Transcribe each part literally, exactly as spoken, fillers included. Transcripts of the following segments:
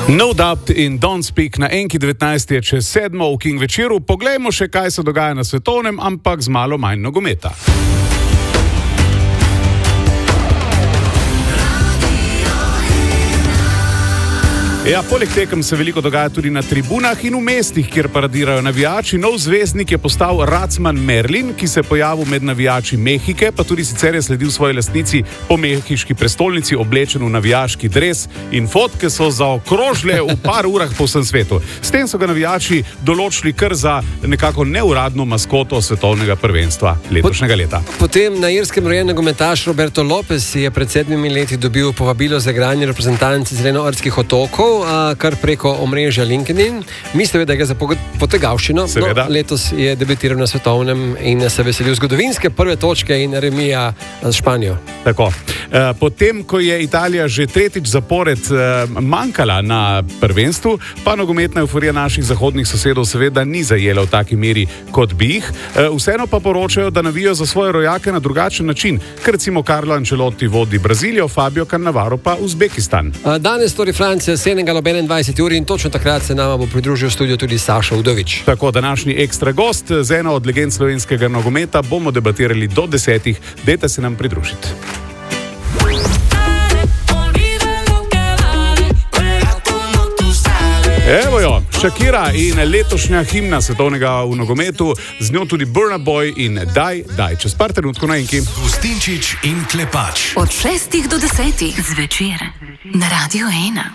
No Doubt in Don't Speak na Enki devetnajst je čez sedmo v King večeru. Poglejmo še, kaj se dogaja na svetovnem, ampak z malo manj nogometa. Ja, poleg tekem se veliko dogaja tudi na tribunah in v mestih, kjer paradirajo navijači. Nov zvezdnik je postal Razman Merlin, ki se je pojavil med navijači Mehike, pa tudi sicer je sledil svoji lastnici po mehiški prestolnici oblečen v navijaški dres in fotke so zaokrožile v par urah po vsem svetu. S tem so ga navijači določili kar za nekako neuradno maskoto svetovnega prvenstva letošnjega leta. Potem na Irskem rojen nogometaš Roberto Lopez je pred sedmimi leti dobil povabilo za igranje reprezentanci Zelenoortskih otokov, kar preko omrežja LinkedIn. Mislil je, da je za potegavščino. No, letos je debitiral na svetovnem in se veselil zgodovinske prve točke in remija s Španijo. Tako. Potem, ko je Italija že tretjič zapored manjkala na prvenstvu, pa nogometna euforija naših zahodnih sosedov seveda ni zajela v taki meri, kot bi jih. Vseeno pa poročajo, da navijo za svoje rojake na drugačen način, ker recimo Carlo Ancelotti vodi Brazilijo, Fabio Cannavaro pa Uzbekistan. Danes torej Francija Senegal ob enaindvajseti uri in točno takrat se nama bo pridružil v studiu tudi Saša Udovič. Tako, današnji ekstra gost z eno od legend slovenskega nogometa bomo debatirali do desetih. Dajte se nam pridružiti. Evo jo, Shakira in letošnja himna svetovnega v nogometu, z njo tudi Burna Boy in Daj, daj. Čez par trenutkov na Enki. Gustinčič in Klepač. Od šestih do desetih zvečer na Radio ena.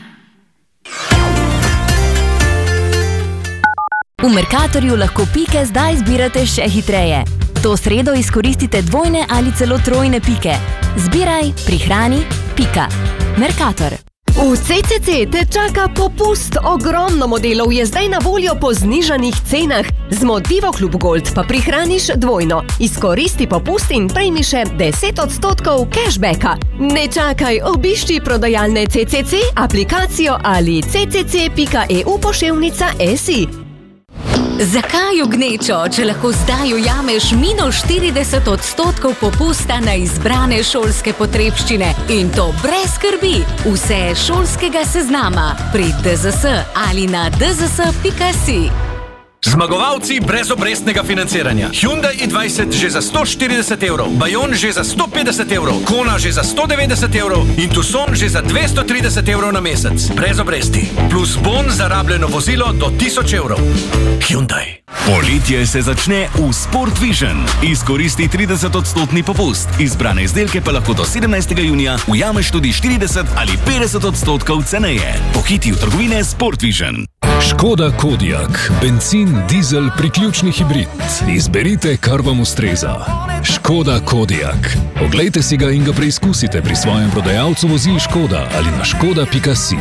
V Mercatorju lahko pike zdaj zbirate še hitreje. To sredo izkoristite dvojne ali celo trojne pike. Zbiraj, prihrani, pika. Mercator. V C C C te čaka popust. Ogromno modelov je zdaj na voljo po znižanih cenah. Z Motivo Klub Gold pa prihraniš dvojno. Izkoristi popust in prejmi še deset odstotkov cashbacka. Ne čakaj, obišči prodajalne C C C, aplikacijo ali c c c pika e u poševnica si. Zakaj v gnečo, če lahko zdaj ujameš minus štirideset odstotkov popusta na izbrane šolske potrebščine in to brez skrbi? Vse šolskega seznama pri D Z S ali na d z s pika si. Zmagovalci brezobrestnega financiranja. Hyundai i dvajset že za sto štirideset evrov, Bayon že za sto petdeset evrov, Kona že za sto devetdeset evrov in Tucson že za dvesto trideset evrov na mesec. Brez obresti. Plus bon za rabljeno vozilo do tisoč evrov. Hyundai. Poletje se začne v Sport Vision. Izkoristi trideset odstotni popust. Izbrane izdelke pa lahko do sedemnajstega junija ujameš tudi štirideset ali petdeset odstotkov ceneje. Pohiti v trgovine Sport Vision. Škoda Kodiaq. Bencin, dizel, priključni hibrid. Izberite, kar vam ustreza. Škoda Kodiaq. Oglejte si ga in ga preizkusite pri svojem prodajalcu vozil Škoda ali na škoda pika si.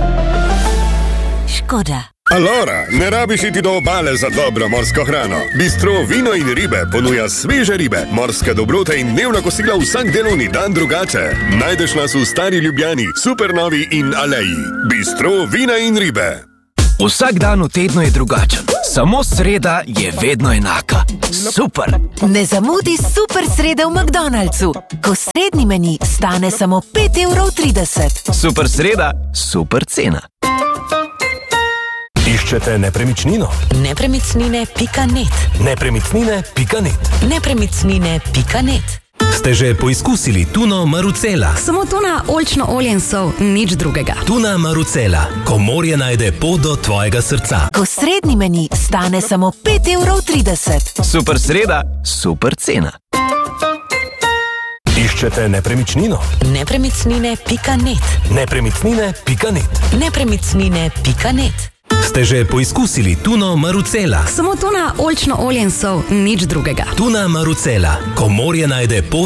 Škoda. Alora, ne rabiš iti do obale za dobro morsko hrano. Bistro Vino in ribe ponuja sveže ribe, morske dobrote in dnevna kosila vsak delovni dan drugače. Najdeš nas v Stari Ljubljani, Supernovi in Aleji. Bistro Vina in ribe. Vsak dan v tednu je drugačen, samo sreda je vedno enaka. Super! Ne zamudi super srede v McDonald'su, ko srednji meni stane samo pet evrov trideset. Super sreda, super cena. Iščete nepremičnino? Nepremičnine pika net. Nepremičnine pika net. Nepremičnine pika net. Ste že poizkusili tuno Marucela? Samo tuna, oljčno olje in sol, nič drugega. Tuna Marucela, ko morje najde pot do tvojega srca. Ko srednji meni stane samo pet evrov trideset. Super sreda, super cena. Iščete nepremičnino? Nepremičnine pika net. Nepremičnine pika net. Nepremičnine pika net. Ste že poizkusili tuno Marucela? Samo tuna, oljčno olje in sol, nič drugega. Tuna Marucela, ko morje najde pot